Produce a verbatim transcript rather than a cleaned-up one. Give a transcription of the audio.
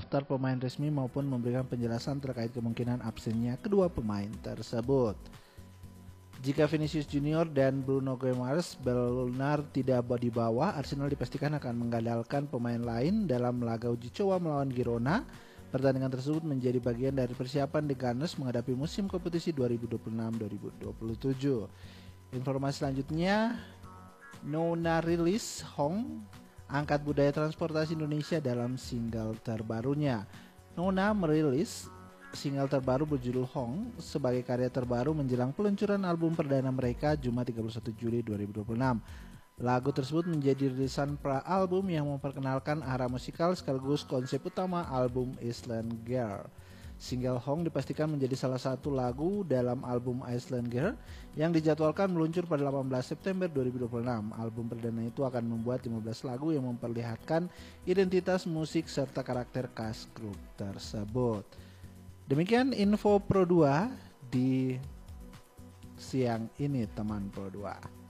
daftar pemain resmi maupun memberikan penjelasan terkait kemungkinan absennya kedua pemain tersebut. Jika Vinicius Junior dan Bruno Guimaraes benar tidak di bawah, Arsenal dipastikan akan mengandalkan pemain lain dalam laga uji coba melawan Girona. Pertandingan tersebut menjadi bagian dari persiapan The Gunners menghadapi musim kompetisi dua ribu dua puluh enam dua ribu dua puluh tujuh. Informasi selanjutnya, Nona rilis Hong angkat budaya transportasi Indonesia dalam single terbarunya. Nona merilis single terbaru berjudul Hong sebagai karya terbaru menjelang peluncuran album perdana mereka Jumat tiga puluh satu Juli dua ribu dua puluh enam. Lagu tersebut menjadi rilisan pra-album yang memperkenalkan arah musikal sekaligus konsep utama album Island Girl. Single Hong dipastikan menjadi salah satu lagu dalam album Island Girl yang dijadwalkan meluncur pada delapan belas September dua ribu dua puluh enam. Album perdana itu akan membuat lima belas lagu yang memperlihatkan identitas musik serta karakter khas grup tersebut. Demikian info Pro dua di siang ini teman Pro dua.